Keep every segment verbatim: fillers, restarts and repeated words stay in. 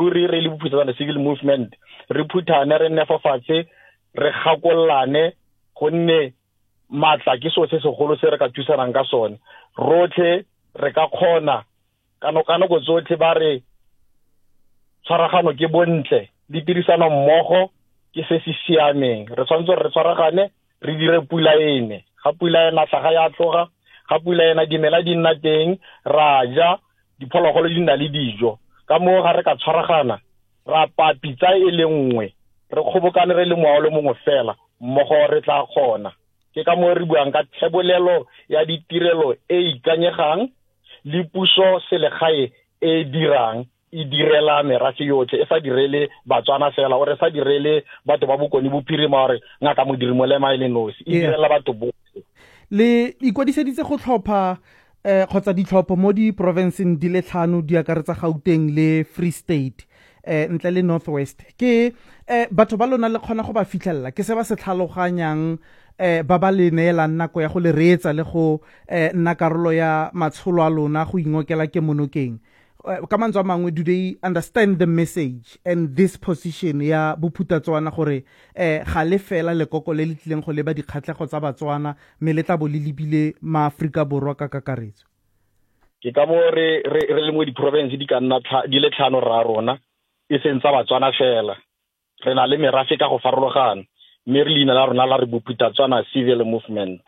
ruri re le Bophuthatswana Civil Movement re phuthane re nefafatse re gakolane gonne matla ke so se segolo se re ka thusanang ka sone rotlhe re ka khona kana kana go tsotlhe ba re tshwaragano ke bontle di tirisana mmogo ke se se siameng re tshwantse re tshwaragane re dire pula ene ga pula ena tlhaga ya tloga ga pula ena dimela di nna teng ra ja diphologolo di nna le dijo ka mo ga re ka tshwaragana ra papitsa e le nngwe re kgobokane re le moao le mongwe fela mmogo re tla khona ke ka mo re buang ka thebolelo ya ditirelo e ikanyegang le puso selegae e dirang e direla merafe yotlhe e sa direle Batswana fela o re sa direle batho ba bokoni bophirima gore ngaka modiri molema e le nosi e direla batho botlhe le ikwadiseditse go tlhopha eh khotsa ditlhopho mo di provinceng di le tlhano di akaretsa Gauteng le Free State eh ntle le Northwest ke eh batho ba lona le khona go ba fitlhella ke se ba se tlhaloganyang eh ba ba le neela nako ya go le reetsa le go eh nna karolo ya matsholo a lona go ingokela ke monokeng ka mantswe a mangwe do they understand the message and this position ya Bophuthatswana gore eh ga le fela lekoko le le tlileng go leba dikgatlhego tsa Batswana me le tla bo le lebile maAfrika Borwa ka kakaretso ke ka mo re re le mo di province di ka nna di le tlhano ra rona e sentsa Batswana fela re na le merafe ka go farologana mme re lina la rona la re Bophuthatswana Civil Movement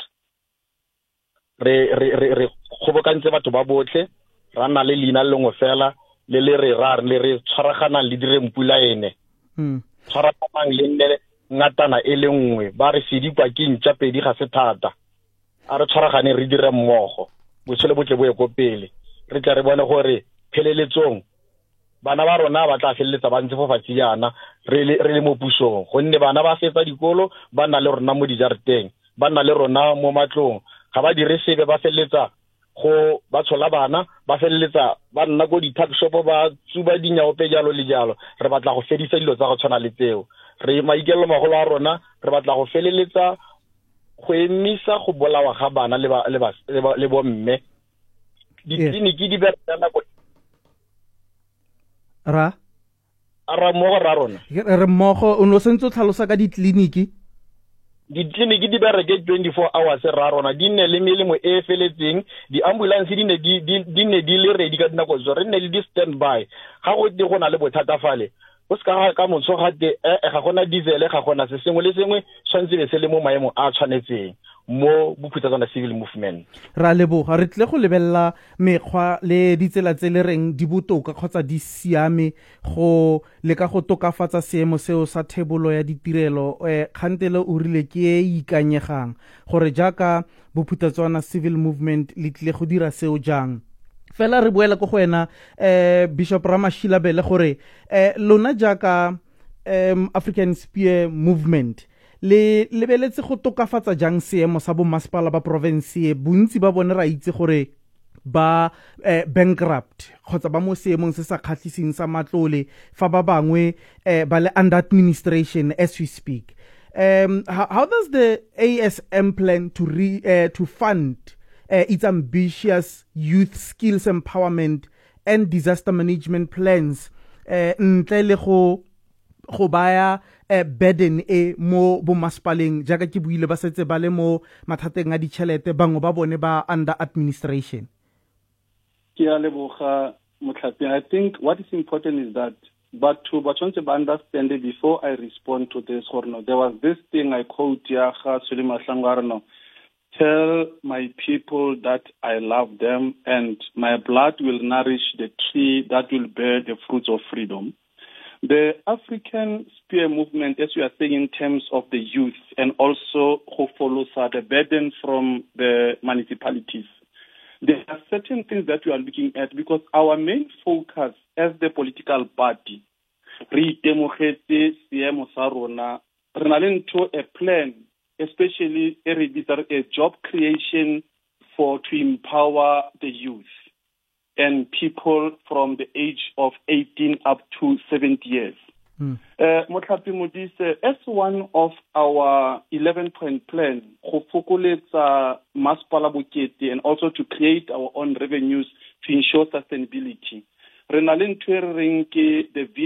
re re re kgobokantse batho ba botlhe ra na le lina le lengwe fela le le re ra le re tshwaraganang le dire mpula ene mm tshwaraganang le nne ngatana e le nngwe ba re sedikwa ke ntša pedi ga se thata a re tshwaragane re dire mmogo botshelo botle bo ye go pele re tla re bone gore pheleletsong bana ba rona ba tla felletsa ba ntse fo fatshe yana re le re le mo pusong gonne bana ba fetsa dikolo ba nna le rona mo dijarteng ba nna le rona mo matlong ga ba dire sebe ba felletsa go ba tshola bana ba felletsa ba nna go di tuck shop ba tsuba dinyao pe jalo le jalo re batla go fedisa dilo tsa go tshwana le tseo re maikelo magolo a rona re batla go feleletsa go emisa go bolawa ga bana le ba le bo mme ditliniki di berana go ra ara mo ra rona re mmogo o no sentse o tlhalosa ka ditliniki ditliniki di bereke twenty-four hours ra rona di nne le melemo e feletseng di ambulance di ne di di ne di le ready ka dinako tso re nne le di standby ga go di gona le bothata fale o ska ka motso ga te ga gona diesel ga gona se sengwe le sengwe tshwantse le se le mo maemo a tshwanetseng mo Bophuthatswana Civil Movement ra leboga re tle go lebella mekgwa le ditsela tse le reng di botoka kgotsa di siame go le ka go tokafatsa seemo seo sa thebolo ya ditirelo eh khantele o rile ke e ikanyegang gore jaaka Bophuthatswana Civil Movement le tle go dira seo jang fela re boela go go wena eh Bishop Ramashilabele gore eh lona jaaka um African Spear Movement le lebeletse go tokafatsa jang seemo sa bo masepala ba province bontsi ba bone ra itse gore ba eh, bankrupt kgotsa ba mo seemong se sa khatlising sa matlole fa ba bangwe eh, ba le under administration as we speak um how, how does the A S M plan to re, uh, to fund uh, its ambitious youth skills empowerment and disaster management plans uh, ntle le go go baya eh, burden e mo bo maspaleng jaaka ke buile ba setse ba le mo mathateng a ditšhelete bangwe ba bone ba under administration ke a leboga Mothapi. I think what is important is that but to but once I understand it before I respond to this horno there was this thing I quote ya ga Sulima Shangarno tell my people that I love them and my blood will nourish the tree that will bear the fruits of freedom. The African Spear Movement, as we are saying in terms of the youth and also who follows are the burden from the municipalities. There are certain things that we are looking at because our main focus as the political party, re democracy, seemo sa rona, re na le into a plan, especially a, a job creation for to empower the youth and people from the age of eighteen up to seventy years. Mm. Uh, Mothapi Modise, as one of our eleven-point plan, go fokoletsa masepala bokete and also to create our own revenues to ensure sustainability. Re na le ntho e re reng ke the